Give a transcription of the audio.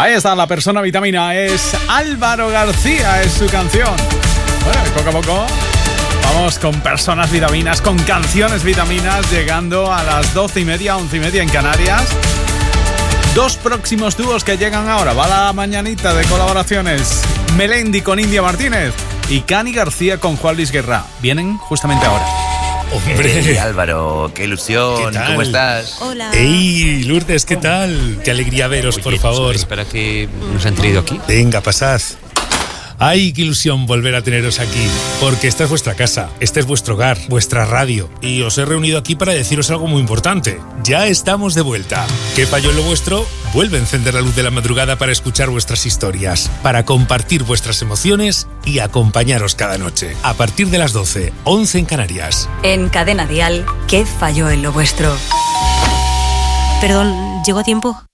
Ahí está, la persona vitamina es Álvaro García, es su canción. Bueno, y poco a poco vamos con personas vitaminas, con canciones vitaminas, llegando a las 12:30, 11:30 en Canarias. Dos próximos dúos que llegan ahora. Va la mañanita de colaboraciones. Melendi con India Martínez y Cani García con Juan Luis Guerra. Vienen justamente ahora. ¡Hombre! Hey, Álvaro, qué ilusión, ¿cómo estás? Hola. ¡Ey, Lourdes, qué tal! Qué alegría veros, por favor. Espera que nos han traído aquí. Venga, pasad. ¡Ay, qué ilusión volver a teneros aquí! Porque esta es vuestra casa, este es vuestro hogar, vuestra radio. Y os he reunido aquí para deciros algo muy importante. Ya estamos de vuelta. ¿Qué falló en lo vuestro? Vuelve a encender la luz de la madrugada para escuchar vuestras historias, para compartir vuestras emociones y acompañaros cada noche. A partir de las 12, 11 en Canarias. En Cadena Dial, ¿qué falló en lo vuestro? Perdón, ¿llego a tiempo?